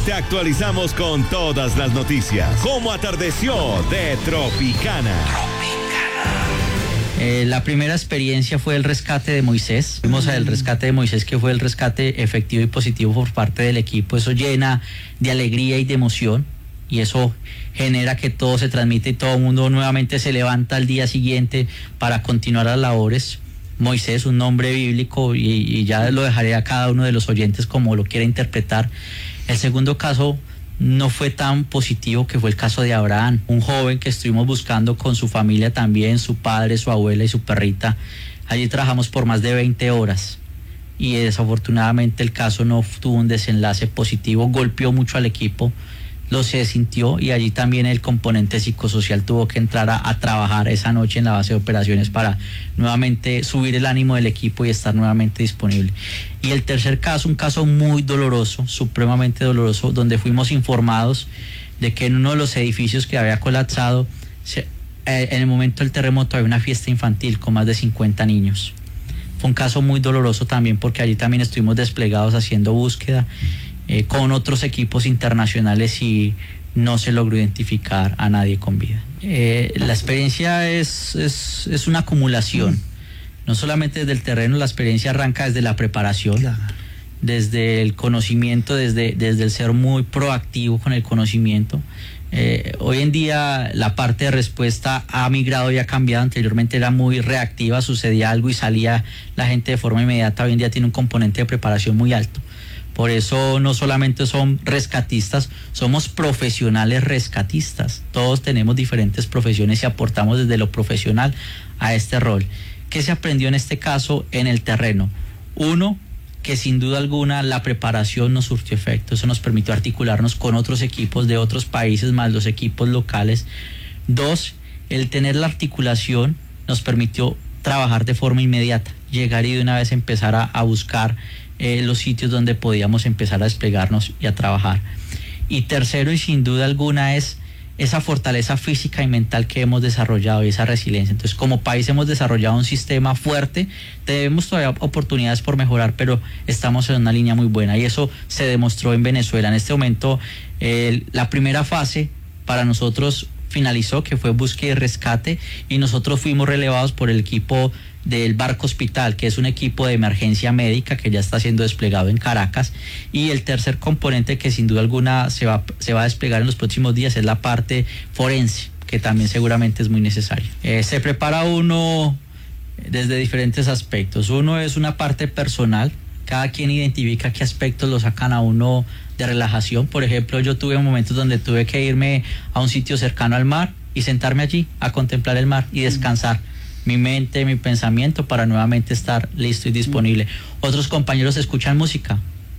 Te actualizamos con todas las noticias. Cómo atardeció de Tropicana. La primera experiencia fue el rescate de Moisés. Fuimos al rescate de Moisés, que fue el rescate efectivo y positivo por parte del equipo. Eso llena de alegría y de emoción, y eso genera que todo se transmite y todo el mundo nuevamente se levanta al día siguiente para continuar las labores. Moisés, un nombre bíblico, y ya lo dejaré a cada uno de los oyentes como lo quiera interpretar. El segundo caso no fue tan positivo, que fue el caso de Abraham, un joven que estuvimos buscando con su familia también, su padre, su abuela y su perrita. Allí trabajamos por más de 20 horas y desafortunadamente el caso no tuvo un desenlace positivo, golpeó mucho al equipo, lo se sintió, y allí también el componente psicosocial tuvo que entrar a trabajar esa noche en la base de operaciones para nuevamente subir el ánimo del equipo y estar nuevamente disponible. Y el tercer caso, un caso muy doloroso, supremamente doloroso, donde fuimos informados de que en uno de los edificios que había colapsado, en el momento del terremoto había una fiesta infantil con más de 50 niños. Fue un caso muy doloroso también, porque allí también estuvimos desplegados haciendo búsqueda con otros equipos internacionales y no se logró identificar a nadie con vida. La experiencia es una acumulación, no solamente desde el terreno. La experiencia arranca desde la preparación, claro, desde el conocimiento, desde el ser muy proactivo con el conocimiento. Hoy en día la parte de respuesta ha migrado y ha cambiado. Anteriormente era muy reactiva, sucedía algo y salía la gente de forma inmediata. Hoy en día tiene un componente de preparación muy alto. Por eso no solamente son rescatistas, somos profesionales rescatistas. Todos tenemos diferentes profesiones y aportamos desde lo profesional a este rol. ¿Qué se aprendió en este caso en el terreno? Uno, que sin duda alguna la preparación nos surtió efecto. Eso nos permitió articularnos con otros equipos de otros países más los equipos locales. Dos, el tener la articulación nos permitió trabajar de forma inmediata, llegar y de una vez empezar a buscar los sitios donde podíamos empezar a desplegarnos y a trabajar. Y tercero, y sin duda alguna, es esa fortaleza física y mental que hemos desarrollado y esa resiliencia. Entonces, como país hemos desarrollado un sistema fuerte. Tenemos todavía oportunidades por mejorar, pero estamos en una línea muy buena, y eso se demostró en Venezuela. En este momento, la primera fase para nosotros finalizó, que fue búsqueda y rescate, y nosotros fuimos relevados por el equipo del Barco Hospital, que es un equipo de emergencia médica que ya está siendo desplegado en Caracas. Y el tercer componente, que sin duda alguna se va a desplegar en los próximos días, es la parte forense, que también seguramente es muy necesaria. Se prepara uno desde diferentes aspectos. Uno es una parte personal. Cada quien identifica qué aspectos lo sacan a uno de relajación. Por ejemplo, yo tuve momentos donde tuve que irme a un sitio cercano al mar y sentarme allí a contemplar el mar y descansar mi mente, mi pensamiento, para nuevamente estar listo y disponible. Otros compañeros escuchan música.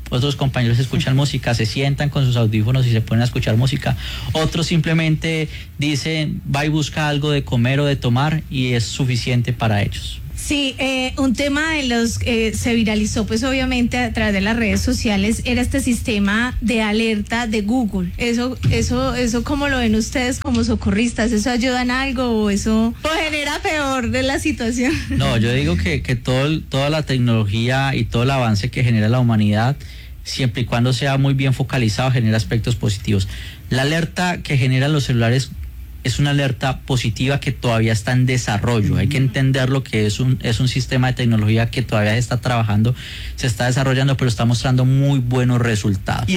Se sientan con sus audífonos y se ponen a escuchar música. Otros simplemente dicen, va y busca algo de comer o de tomar, y es suficiente para ellos. Sí, un tema de los se viralizó pues obviamente a través de las redes sociales, era este sistema de alerta de Google. Eso ¿cómo lo ven ustedes como socorristas? ¿Eso ayuda en algo o eso genera peor de la situación? No, yo digo que toda la tecnología y todo el avance que genera la humanidad, siempre y cuando sea muy bien focalizado, genera aspectos positivos. La alerta que generan los celulares es una alerta positiva que todavía está en desarrollo. Hay que entender lo que es un sistema de tecnología que todavía se está trabajando, se está desarrollando, pero está mostrando muy buenos resultados.